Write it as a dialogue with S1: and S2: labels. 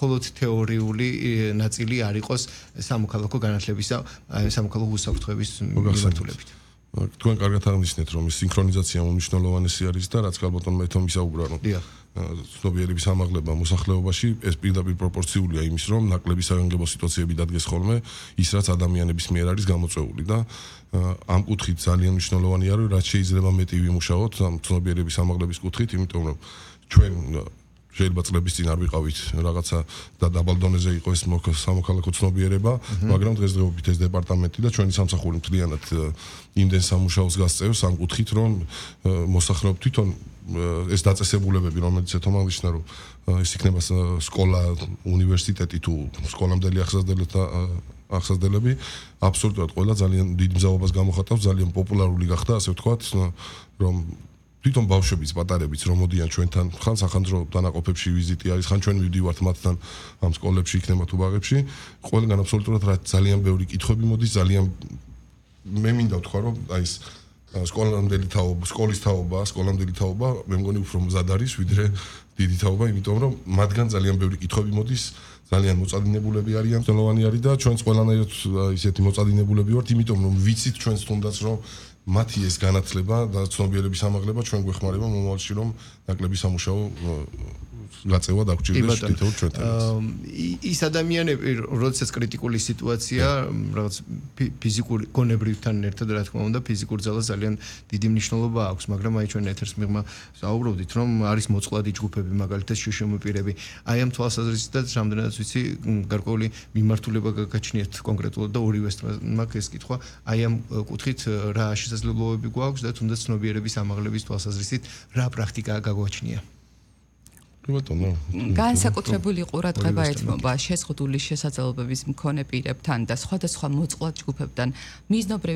S1: მხოლოდ თეორიული ნაწილი არ იყოს სამოქალაქო განათლებისა, სამოქალაქო უსაფრთხოების მიმართულებით.
S2: თქვენ კარგად აღნიშნეთ, რომ სინქრონიზაცია უმნიშვნელოვანესი არის და რაც ალბათ მეთომ ისაუბრა, რომ ცნობიერების ამაღლება მოსახლეობაში ეს პირდაპირ პროპორციულია იმის, რომ ნაკლები საგანგებო სიტუაციები დადგეს ხოლმე ის, რაც ადამიანების მიერ არის გამოწვეული და ამ კუთხით ძალიან მნიშვნელოვანია, რომ რაც შეიძლება მეტი ვიმუშაოთ ამ ცნობიერების ამაღლების კუთხით, იმიტომ რომ ჩვენ შეიძლება წლების წინ არ ვიყავით რაღაცა და დაბალ დონეზე იყო ეს სამოქალაქო ცნობიერება, მაგრამ დღესდღეობით ეს დეპარტამენტი და ჩვენი სამსახური მთლიანად იმდენ სამუშაოს გასწევს ამ კუთხით, რომ მოსახლეობა თვითონ ეს დაწესებულებები, რომელიც ეთომ აღნიშნა, რომ ეს იქნება სკოლა, უნივერსიტეტი თუ სკოლამდელი ახსასდელები, აბსოლუტურად ყველა ძალიან დიდ მზაობას გამოხატავს, ძალიან პოპულარული გახდა, ასე ვთქვათ, რომ თვითონ ბავშვებიც, პატარებიც რომ მოდიან ჩვენთან, ხან სახანძრო დანაყოფებში ვიზიტი არის, ხან ჩვენ მივდივართ მათთან ამ სკოლებში, იქნება თუ ბაღებში, ყველგან აბსოლუტურად რა ძალიან ბევრი კითხვები მოდის, ძალიან მე მინდა ვთქვა, რომ აი ეს სკოლამდელი თაობა, სკოლის თაობა, სკოლამდელი თაობა, მე მგონი უფრო მზად არის, ვიდრე დიდი თაობა, იმიტომ რომ მათგან ძალიან ბევრი კითხვები მოდის, ძალიან მოწადინებულები არიან, მნიშვნელოვანი არის და ჩვენც ყველანაირად ისეთი მოწადინებულები ვართ, იმიტომ რომ ვიცით ჩვენს თუნდაც რომ მათი ეს განათლება და ცნობიერების ამაღლება ჩვენ გვეხმარება მომავალში რომ ნაკლები სამუშაო გაწევა დაგჭირდეს თითოეულ ჩვენთან.
S1: ის ადამიანები, როდესაც კრიტიკული სიტუაცია, რაღაც ფიზიკური გონებრივთან ერთად, რა თქმა უნდა, ფიზიკურ ძალას ძალიან დიდი მნიშვნელობა აქვს, მაგრამ აი ჩვენ ეთერს მიღმა საუბრობდით, რომ არის მოწყვლადი ჯგუფები, მაგალითად შუშემოპირები. აი ამ თვალსაზრისითაც რამდენადაც ვიცი, გარკვეული მიმართულება გაგაჩნიათ კონკრეტულად და ორივეს მაქვს ეს კითხვა, აი ამ კუთხით რა შესაძლებლობები გვაქვს და თუნდაც ცნობიერების ამაღლების თვალსაზრისით რა პრაქტიკაა გაგვაჩნია.
S3: განსაკუთრებული ყურადღება ეთმობა შეზღუდული შესაძლებლობების მქონე პირებთან და სხვადასხვა მოწყვლად ჯგუფებთან მიზნობრივი